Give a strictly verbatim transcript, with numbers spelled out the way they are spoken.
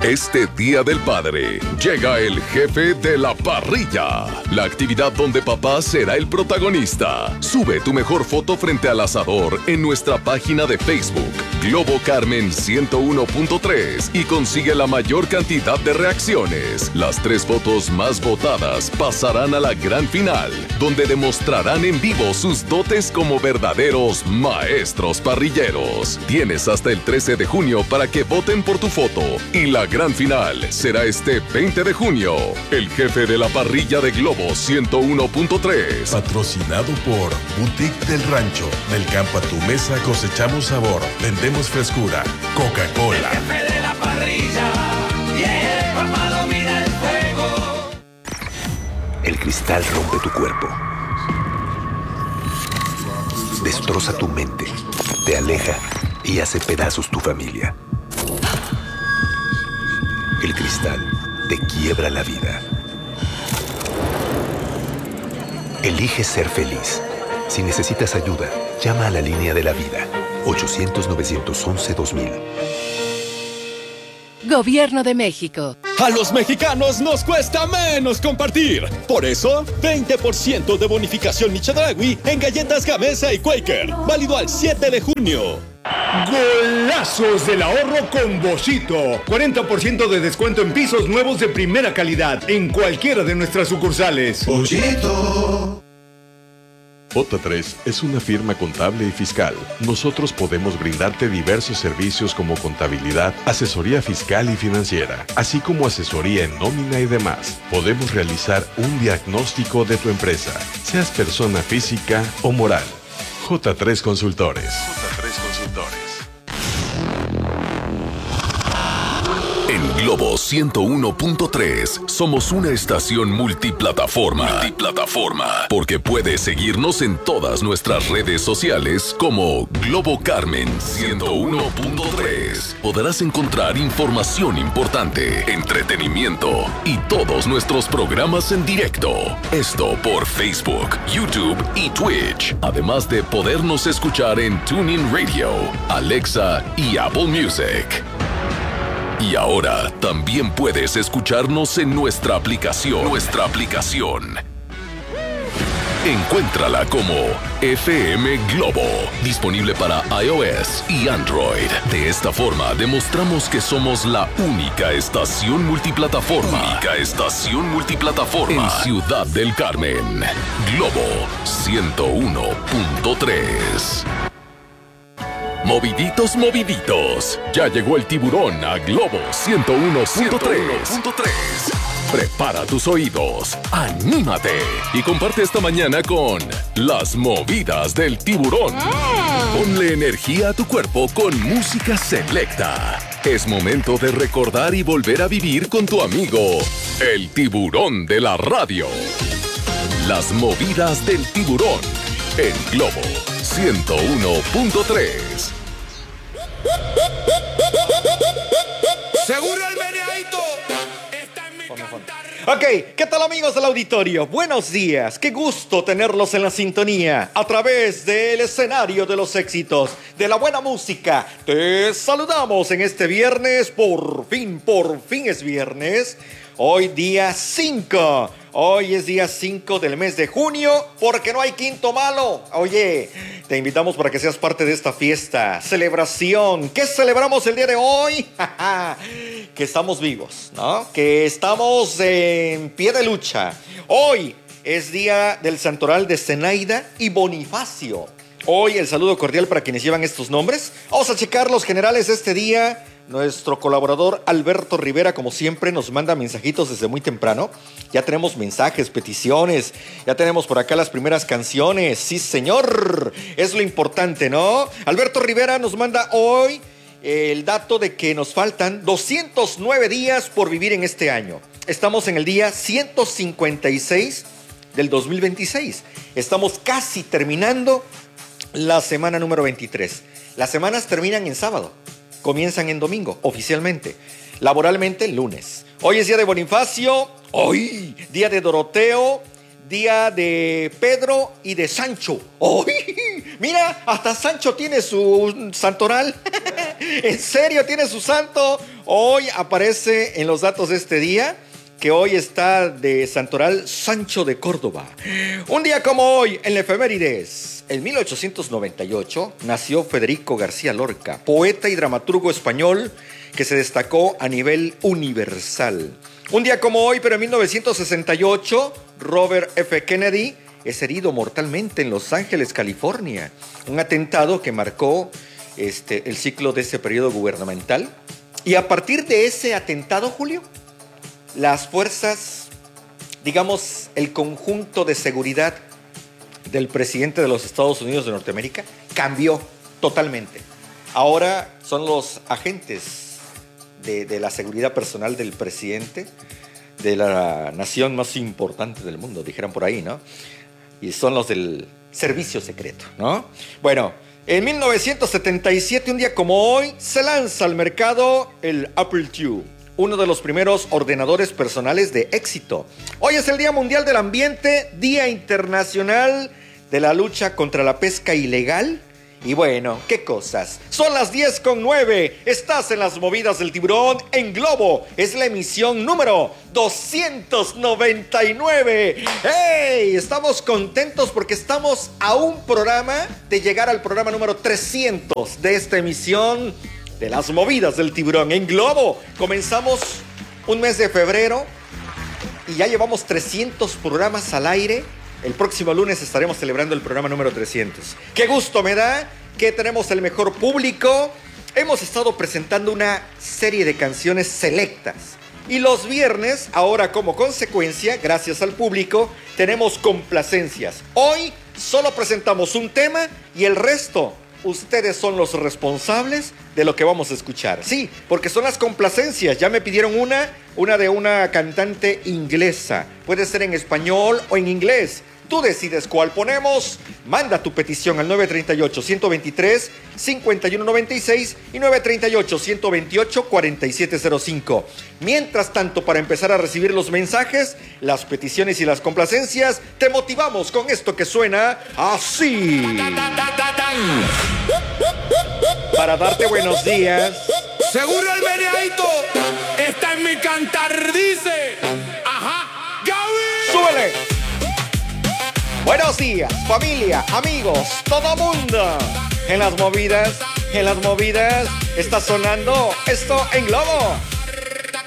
Este Día del Padre llega el jefe de la parrilla, la actividad donde papá será el protagonista. Sube tu mejor foto frente al asador en nuestra página de Facebook, Globo Carmen ciento uno punto tres, y consigue la mayor cantidad de reacciones. Las tres fotos más votadas pasarán a la gran final, donde demostrarán en vivo sus dotes como verdaderos maestros parrilleros. Tienes hasta el trece de junio para que voten por tu foto, y la gran final será este veinte de junio. El jefe de la parrilla de Globo ciento uno punto tres. Patrocinado por Boutique del Rancho. Del campo a tu mesa cosechamos sabor, vendemos frescura. Coca-Cola. El jefe de la parrilla, yeah, papá domina el fuego. El cristal rompe tu cuerpo, destroza tu mente, te aleja y hace pedazos tu familia. El cristal te quiebra la vida. Elige ser feliz. Si necesitas ayuda, llama a la línea de la vida. ochocientos, novecientos once, dos mil. Gobierno de México. A los mexicanos nos cuesta menos compartir. Por eso, veinte por ciento de bonificación Michedragui en galletas Gamesa y Quaker. Válido al siete de junio. Golazos del ahorro con Boschito. cuarenta por ciento de descuento en pisos nuevos de primera calidad en cualquiera de nuestras sucursales. Boschito. J tres es una firma contable y fiscal. Nosotros podemos brindarte diversos servicios como contabilidad, asesoría fiscal y financiera, así como asesoría en nómina y demás. Podemos realizar un diagnóstico de tu empresa, seas persona física o moral. J tres Consultores. J tres Consultores. En Globo ciento uno punto tres somos una estación multiplataforma. Multiplataforma. Porque puedes seguirnos en todas nuestras redes sociales como Globo Carmen ciento uno punto tres. Podrás encontrar información importante, entretenimiento y todos nuestros programas en directo. Esto por Facebook, YouTube y Twitch. Además de podernos escuchar en TuneIn Radio, Alexa y Apple Music. Y ahora también puedes escucharnos en nuestra aplicación. Nuestra aplicación. Encuéntrala como F M Globo, disponible para iOS y Android. De esta forma demostramos que somos la única estación multiplataforma. Única estación multiplataforma en Ciudad del Carmen. Globo ciento uno punto tres. Moviditos, moviditos. Ya llegó el tiburón a Globo ciento uno punto tres. Prepara tus oídos, anímate y comparte esta mañana con las movidas del tiburón. Ponle energía a tu cuerpo con música selecta. Es momento de recordar y volver a vivir con tu amigo, el tiburón de la radio. Las movidas del tiburón en Globo ciento uno punto tres. Seguro el meneadito. Ok, ¿qué tal amigos del auditorio? Buenos días, qué gusto tenerlos en la sintonía a través del escenario de los éxitos, de la buena música. Te saludamos en este viernes, por fin, por fin es viernes. Hoy día cinco, hoy es día cinco del mes de junio, porque no hay quinto malo. Oye, te invitamos para que seas parte de esta fiesta, celebración. ¿Qué celebramos el día de hoy? Que estamos vivos, ¿no? Que estamos en pie de lucha. Hoy es día del santoral de Zenaida y Bonifacio. Hoy el saludo cordial para quienes llevan estos nombres. Vamos a checar los generales este día. Nuestro colaborador Alberto Rivera, como siempre, nos manda mensajitos desde muy temprano. Ya tenemos mensajes, peticiones, ya tenemos por acá las primeras canciones. Sí, señor, es lo importante, ¿no? Alberto Rivera nos manda hoy el dato de que nos faltan doscientos nueve días por vivir en este año. Estamos en el día ciento cincuenta y seis del dos mil veintiséis. Estamos casi terminando la semana número veintitrés. Las semanas terminan en sábado. Comienzan en domingo, oficialmente. Laboralmente, el lunes. Hoy es día de Bonifacio. Hoy, día de Doroteo. Día de Pedro y de Sancho. Hoy, Mira, hasta Sancho tiene su santoral. ¿En serio tiene su santo? Hoy aparece en los datos de este día que hoy está de santoral Sancho de Córdoba. Un día como hoy, en la efemérides, en mil ochocientos noventa y ocho, nació Federico García Lorca, poeta y dramaturgo español que se destacó a nivel universal. Un día como hoy, pero en mil novecientos sesenta y ocho, Robert F. Kennedy es herido mortalmente en Los Ángeles, California. Un atentado que marcó este, el ciclo de ese periodo gubernamental. Y a partir de ese atentado, Julio, las fuerzas, digamos, el conjunto de seguridad del presidente de los Estados Unidos de Norteamérica cambió totalmente. Ahora son los agentes de, de la seguridad personal del presidente de la nación más importante del mundo, dijeran por ahí, ¿no? Y son los del servicio secreto, ¿no? Bueno, en mil novecientos setenta y siete, un día como hoy, se lanza al mercado el Apple two, uno de los primeros ordenadores personales de éxito. Hoy es el Día Mundial del Ambiente, Día Internacional de la Lucha contra la Pesca Ilegal. Y bueno, ¿qué cosas? Son las diez con nueve. Estás en las movidas del tiburón en Globo. Es la emisión número doscientos noventa y nueve. ¡Hey! Estamos contentos porque estamos a un programa de llegar al programa número trescientos de esta emisión de las movidas del tiburón en Globo. Comenzamos un mes de febrero y ya llevamos trescientos programas al aire. El próximo lunes estaremos celebrando el programa número trescientos. ¡Qué gusto me da que tenemos el mejor público! Hemos estado presentando una serie de canciones selectas. Y los viernes, ahora como consecuencia, gracias al público, tenemos complacencias. Hoy solo presentamos un tema y el resto, ustedes son los responsables de lo que vamos a escuchar. Sí, porque son las complacencias. Ya me pidieron una, una de una cantante inglesa. Puede ser en español o en inglés. Tú decides cuál ponemos. Manda tu petición al nueve tres ocho, uno dos tres, cinco uno nueve seis y nueve tres ocho, uno dos ocho, cuatro siete cero cinco. Mientras tanto, para empezar a recibir los mensajes, las peticiones y las complacencias, te motivamos con esto que suena así. Para darte buenos días. Seguro el meneadito está en mi cantar, dice. Ajá, Gaby. ¡Súbele! Buenos días, familia, amigos, todo mundo. En las movidas, en las movidas, está sonando esto en Globo.